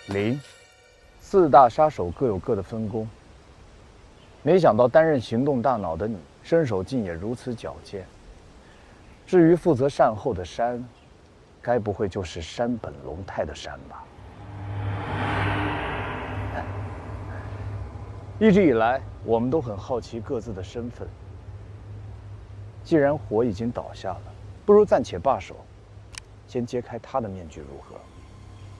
零，四大杀手各有各的分工。没想到担任行动大脑的你，身手竟也如此矫健。至于负责善后的山，该不会就是山本龙太的山吧？一直以来，我们都很好奇各自的身份。既然火已经倒下了，不如暂且罢手，先揭开他的面具如何？